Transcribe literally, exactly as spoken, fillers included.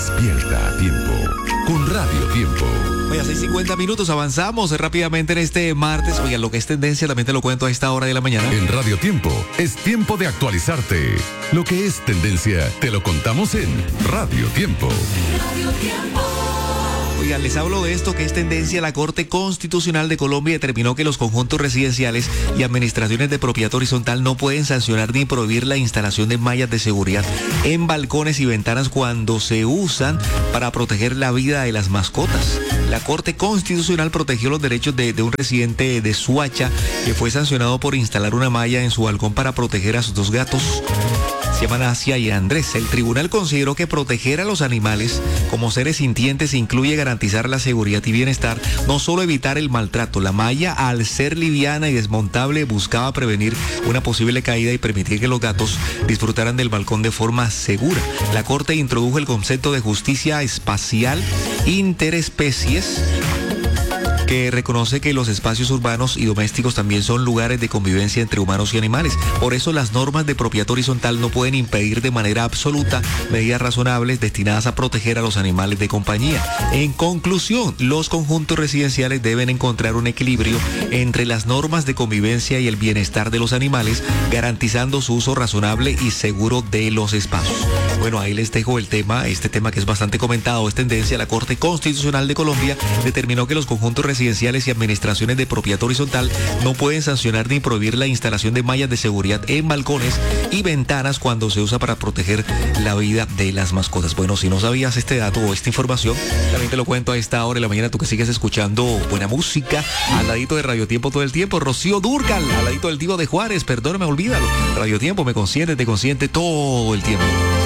Despierta a tiempo con Radio Tiempo. Oye, seis cincuenta minutos, avanzamos rápidamente en este martes. Oiga, lo que es tendencia también te lo cuento a esta hora de la mañana. En Radio Tiempo es tiempo de actualizarte. Lo que es tendencia te lo contamos en Radio Tiempo. Radio Tiempo. Oigan, les hablo de esto que es tendencia. La Corte Constitucional de Colombia determinó que los conjuntos residenciales y administraciones de propiedad horizontal no pueden sancionar ni prohibir la instalación de mallas de seguridad en balcones y ventanas cuando se usan para proteger la vida de las mascotas. La Corte Constitucional protegió los derechos de, de un residente de Suacha que fue sancionado por instalar una malla en su balcón para proteger a sus dos gatos. Se llaman Asia y Andrés. El tribunal consideró que proteger a los animales como seres sintientes incluye garantizar la seguridad y bienestar, no solo evitar el maltrato. La malla, al ser liviana y desmontable, buscaba prevenir una posible caída y permitir que los gatos disfrutaran del balcón de forma segura. La Corte introdujo el concepto de justicia espacial interespecies, que reconoce que los espacios urbanos y domésticos también son lugares de convivencia entre humanos y animales. Por eso las normas de propiedad horizontal no pueden impedir de manera absoluta medidas razonables destinadas a proteger a los animales de compañía. En conclusión, los conjuntos residenciales deben encontrar un equilibrio entre las normas de convivencia y el bienestar de los animales, garantizando su uso razonable y seguro de los espacios. Bueno, ahí les dejo el tema, este tema que es bastante comentado, es tendencia. La Corte Constitucional de Colombia determinó que los conjuntos residenciales y administraciones de propiedad horizontal no pueden sancionar ni prohibir la instalación de mallas de seguridad en balcones y ventanas cuando se usa para proteger la vida de las mascotas. Bueno, si no sabías este dato o esta información, también te lo cuento a esta hora de la mañana, tú que sigues escuchando buena música, al ladito de Radio Tiempo todo el tiempo. Rocío Dúrcal, al ladito del Divo de Juárez, perdóname, olvídalo. Radio Tiempo me consiente, te consiente todo el tiempo.